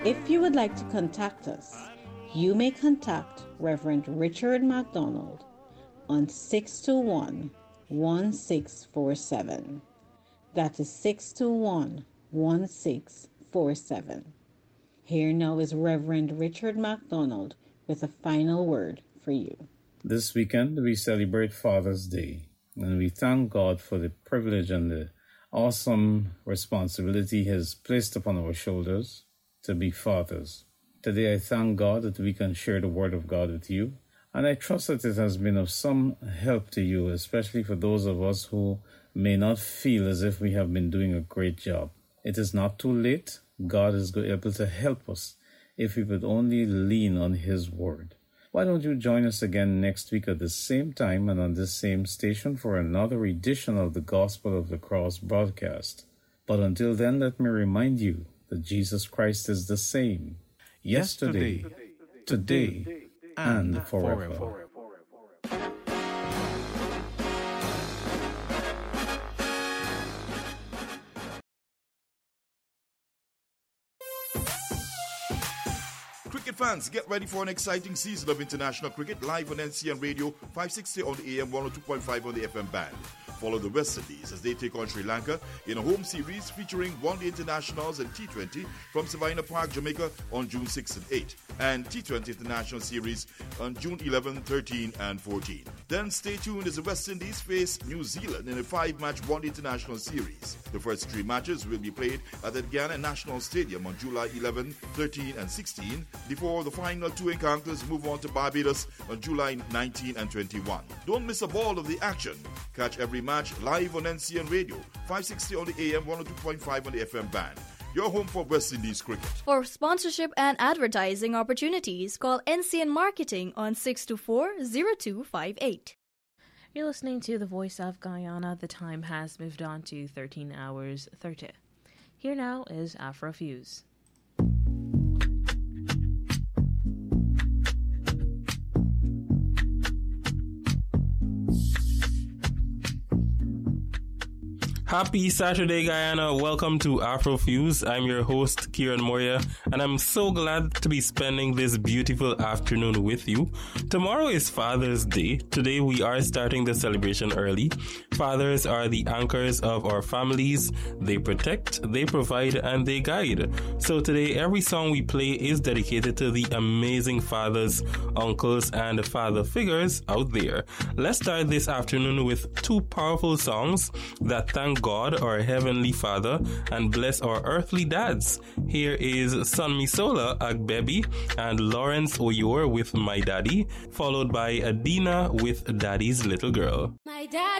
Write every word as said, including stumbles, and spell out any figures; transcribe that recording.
If you would like to contact us, you may contact Reverend Richard MacDonald on six two one, one six four seven. That is six two one, one six four seven. Here now is Reverend Richard MacDonald with a final word for you. This weekend we celebrate Father's Day, and we thank God for the privilege and the awesome responsibility He has placed upon our shoulders to be fathers. Today I thank God that we can share the Word of God with you, and I trust that it has been of some help to you, especially for those of us who may not feel as if we have been doing a great job. It is not too late. God is able to help us if we would only lean on His Word. Why don't you join us again next week at the same time and on this same station for another edition of the Gospel of the Cross broadcast. But until then, let me remind you that Jesus Christ is the same yesterday, today, today and forever. forever. Cricket fans, get ready for an exciting season of international cricket live on N C N Radio five sixty on the A M, one oh two point five on the F M band. Follow the West Indies as they take on Sri Lanka in a home series featuring one-day internationals and T twenty from Savannah Park, Jamaica on June sixth and eighth, and T twenty International Series on June eleventh, thirteenth and fourteenth. Then stay tuned as the West Indies face New Zealand in a five-match one-day international series. The first three matches will be played at the Guyana National Stadium on July eleventh, thirteenth and sixteenth, before the final two encounters move on to Barbados on July nineteenth and twenty-first. Don't miss a ball of the action. Catch every match live on N C N Radio, five sixty on the A M, one oh two point five on the F M band. Your home for West Indies cricket. For sponsorship and advertising opportunities, call N C N Marketing on six two four, zero two five eight. You're listening to The Voice of Guyana. The time has moved on to thirteen hours thirty. Here now is Afrofuse. Happy Saturday, Guyana. Welcome to Afrofuse. I'm your host, Kieran Moria, and I'm so glad to be spending this beautiful afternoon with you. Tomorrow is Father's Day. Today we are starting the celebration early. Fathers are the anchors of our families. They protect, they provide, and they guide. So today, every song we play is dedicated to the amazing fathers, uncles, and father figures out there. Let's start this afternoon with two powerful songs that thank God, our Heavenly Father, and bless our earthly dads. Here is Sanmisola Agbebi and Lawrence Oyor with My Daddy, followed by Adina with Daddy's Little Girl. My dad